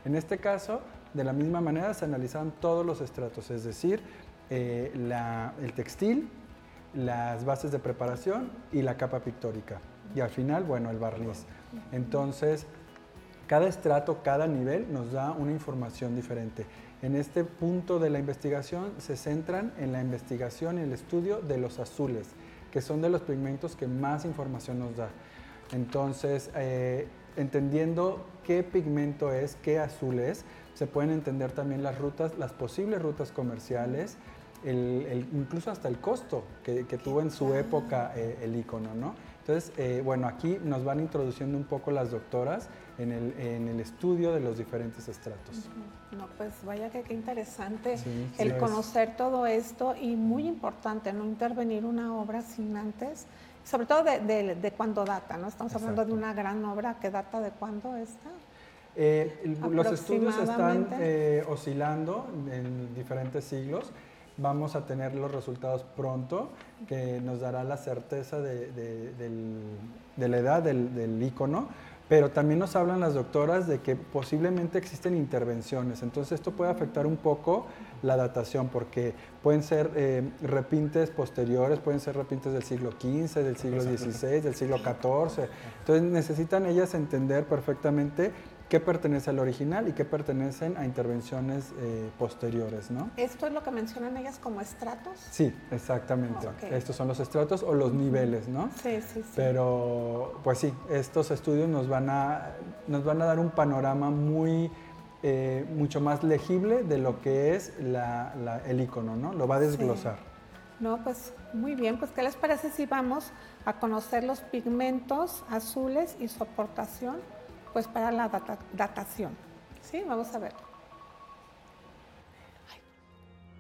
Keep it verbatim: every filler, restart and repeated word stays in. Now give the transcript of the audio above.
En este caso, de la misma manera, se analizaban todos los estratos, es decir, eh, la, el textil, las bases de preparación y la capa pictórica. Y al final, bueno, el barniz. Entonces, cada estrato, cada nivel nos da una información diferente. En este punto de la investigación se centran en la investigación y el estudio de los azules, que son de los pigmentos que más información nos da. Entonces, eh, entendiendo qué pigmento es, qué azul es, se pueden entender también las rutas, las posibles rutas comerciales, el, el, incluso hasta el costo que, que tuvo en su época eh, el icono, ¿no? Entonces, eh, bueno, aquí nos van introduciendo un poco las doctoras en el, en el estudio de los diferentes estratos. Uh-huh. No, pues vaya que qué interesante sí, el sí conocer es. todo esto y muy importante no intervenir una obra sin antes, sobre todo de, de, de cuándo data, ¿no? Estamos Exacto. hablando de una gran obra que data de cuándo está. Eh, los estudios están eh, oscilando en diferentes siglos. Vamos a tener los resultados pronto, que nos dará la certeza de, de, del, de la edad del, del icono, pero también nos hablan las doctoras de que posiblemente existen intervenciones, entonces esto puede afectar un poco la datación, porque pueden ser eh, repintes posteriores, pueden ser repintes del siglo quince, del siglo dieciséis, del siglo catorce, entonces necesitan ellas entender perfectamente qué pertenece al original y qué pertenecen a intervenciones eh, posteriores, ¿no? ¿Esto es lo que mencionan ellas como estratos? Sí, exactamente. Oh, okay. Estos son los estratos o los niveles, ¿no? Sí, sí, sí. Pero, pues sí, estos estudios nos van a, nos van a dar un panorama muy, eh, mucho más legible de lo que es la, la, el icono, ¿no? Lo va a desglosar. Sí. No, pues muy bien. Pues, ¿qué les parece si vamos a conocer los pigmentos azules y su aportación? Pues para la data, datación. Sí, vamos a ver.